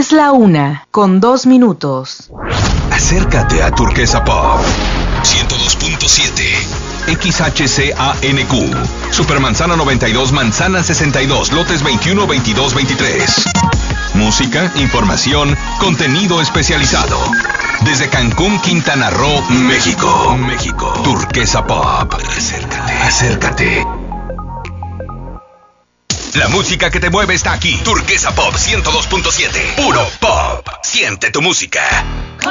Es la 1:02. Acércate a Turquesa Pop 102.7 XHCANQ Supermanzana 92, Manzana 62, lotes 21, 22, 23. Música, información, contenido especializado. Desde Cancún, Quintana Roo, México. Turquesa Pop. Acércate. La música que te mueve está aquí. Turquesa Pop 102.7. Puro pop. Siente tu música.